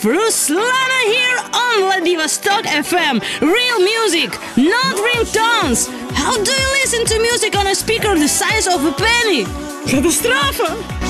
Ruslana here on Vladivostok FM. Real music, not ringtones. How do you listen to music on a speaker the size of a penny? Catastrofe!